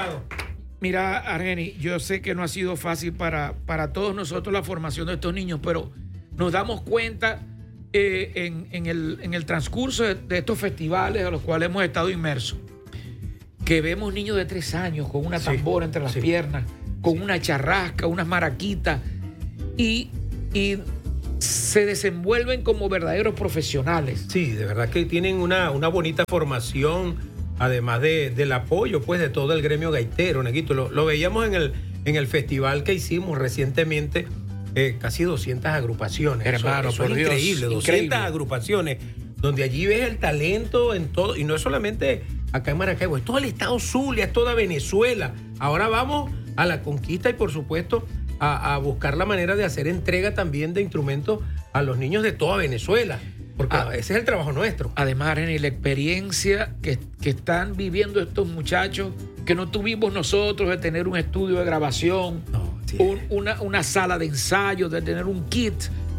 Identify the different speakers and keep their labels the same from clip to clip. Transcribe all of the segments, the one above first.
Speaker 1: complicado.
Speaker 2: Mira, Argeni, yo sé que no ha sido fácil para todos nosotros la formación de estos niños, pero nos damos cuenta en el transcurso de estos festivales a los cuales hemos estado inmersos, que vemos niños de 3 años con una tambora entre las piernas, con una charrasca, unas maraquitas, y se desenvuelven como verdaderos profesionales.
Speaker 1: Sí, de verdad que tienen una bonita formación, además del apoyo pues de todo el gremio gaitero, Neguito. Lo veíamos en el festival que hicimos recientemente, casi 200 agrupaciones.
Speaker 2: Hermano,
Speaker 1: eso es increíble, 200 agrupaciones, donde allí ves el talento en todo, y no es solamente acá en Maracaibo, es todo el estado Zulia, es toda Venezuela. Ahora vamos a la conquista y por supuesto a buscar la manera de hacer entrega también de instrumentos a los niños de toda Venezuela, porque ese es el trabajo nuestro. Además,
Speaker 2: René, la experiencia que están viviendo estos muchachos, que no tuvimos nosotros, de tener un estudio de grabación, una sala de ensayo, de tener un kit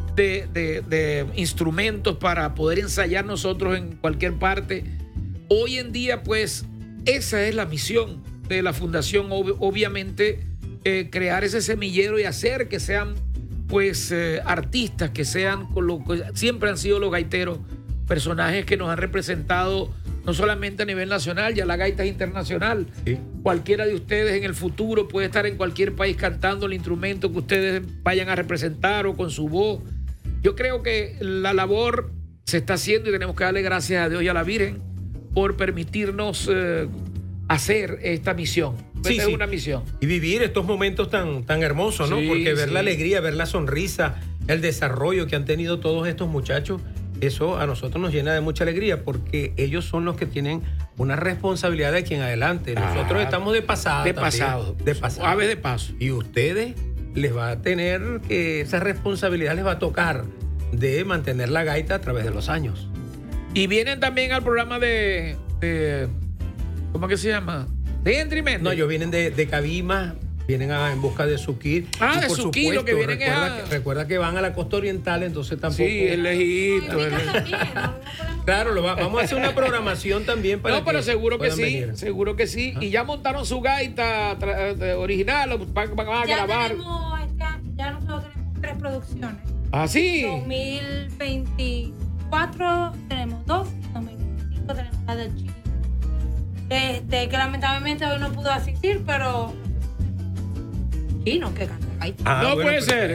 Speaker 2: de instrumentos para poder ensayar nosotros en cualquier parte. Hoy en día, pues, esa es la misión de la Fundación, obviamente, crear ese semillero y hacer que sean, pues, artistas, que sean, siempre han sido los gaiteros, personajes que nos han representado no solamente a nivel nacional, ya la gaita es internacional. Sí. Cualquiera de ustedes en el futuro puede estar en cualquier país cantando el instrumento que ustedes vayan a representar o con su voz. Yo creo que la labor se está haciendo y tenemos que darle gracias a Dios y a la Virgen por permitirnos hacer esta misión.
Speaker 1: Sí,
Speaker 2: es una misión.
Speaker 1: Y vivir estos momentos tan hermosos, ¿no? Porque ver la alegría, ver la sonrisa, el desarrollo que han tenido todos estos muchachos, eso a nosotros nos llena de mucha alegría, porque ellos son los que tienen una responsabilidad de aquí en adelante. Nosotros estamos de pasada.
Speaker 2: De pasado.
Speaker 1: Aves de paso. Y ustedes les va a tener que, esa responsabilidad les va a tocar de mantener la gaita a través de los años.
Speaker 2: Y vienen también al programa de ¿cómo que se llama? De Entry Méndez.
Speaker 1: No, ellos vienen de Cabima, vienen en busca de su kit.
Speaker 2: De su kit, lo que vienen
Speaker 1: recuerda que van a la costa oriental, entonces tampoco.
Speaker 2: Sí, es lejito.
Speaker 1: Claro, vamos a hacer una programación también para.
Speaker 2: No, pero seguro que sí, venir. Seguro que sí. Y ya montaron su gaita original, van a grabar.
Speaker 3: Ya nosotros tenemos 3 producciones.
Speaker 2: ¿Ah, sí?
Speaker 3: 2024 tenemos 2, 2025 tenemos la del Chile. Que lamentablemente hoy no pudo asistir, pero Chino que canta gaita.
Speaker 2: No puede ser.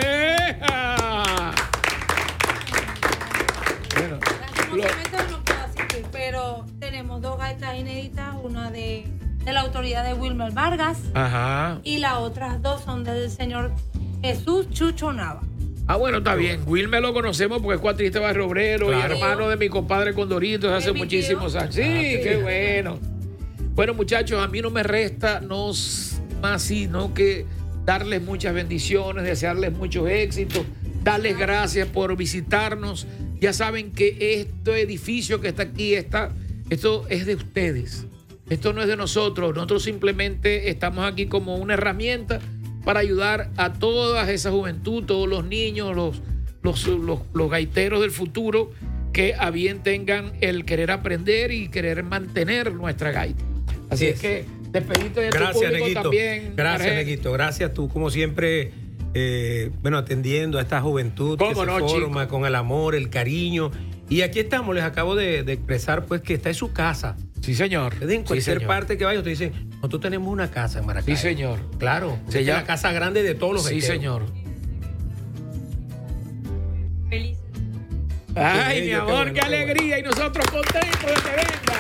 Speaker 3: Lastimosamente hoy no pudo asistir, pero tenemos 2 gaitas inéditas, una de la autoridad de Wilmer Vargas.
Speaker 2: Ajá.
Speaker 3: Y las otras 2 son del señor Jesús Chucho Nava.
Speaker 2: Bueno, está bien. Wilmer lo conocemos porque es cuatrista de Barrio Obrero, claro, y hermano de mi compadre Condorito hace muchísimos años. Sí, qué bueno. Bueno, muchachos, a mí no me resta más sino que darles muchas bendiciones, desearles muchos éxitos, darles gracias por visitarnos. Ya saben que este edificio que está aquí, esto es de ustedes. Esto no es de nosotros. Nosotros simplemente estamos aquí como una herramienta para ayudar a toda esa juventud, todos los niños, los gaiteros del futuro, que a bien tengan el querer aprender y querer mantener nuestra gaita. Así es que despedite de tu público, Neguito, también.
Speaker 1: Gracias, Neguito. Gracias tú, como siempre, atendiendo a esta juventud que se forma con el amor, el cariño. Y aquí estamos, les acabo de expresar pues que esta es su casa.
Speaker 2: Sí, señor.
Speaker 1: En cualquier parte que vaya, ustedes dicen, nosotros tenemos una casa en Maracaibo.
Speaker 2: Sí, señor.
Speaker 1: Claro. Es la casa grande de todos los
Speaker 2: gaiteros. Sí, señor.
Speaker 3: Feliz.
Speaker 2: Ay, mi amor, qué alegría. Y nosotros contentos de que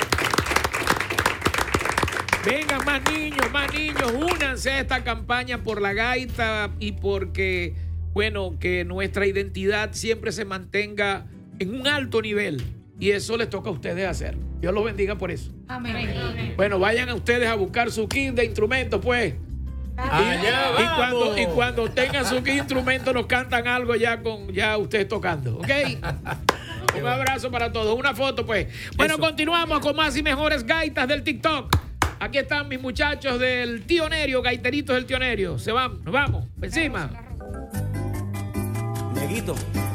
Speaker 2: vengan más niños, únanse a esta campaña por la gaita y porque, bueno, que nuestra identidad siempre se mantenga en un alto nivel. Y eso les toca a ustedes hacer. Dios los bendiga por eso.
Speaker 3: Amén.
Speaker 2: Bueno, vayan a ustedes a buscar su kit de instrumentos, pues. Y cuando tengan su kit de instrumentos, nos cantan algo ya ustedes tocando, ¿ok? Un abrazo para todos. Una foto, pues. Bueno, continuamos con más y mejores gaitas del TikTok. Aquí están mis muchachos del Tío Nerio, gaiteritos del Tío Nerio. Nos vamos, encima.
Speaker 4: Neguito.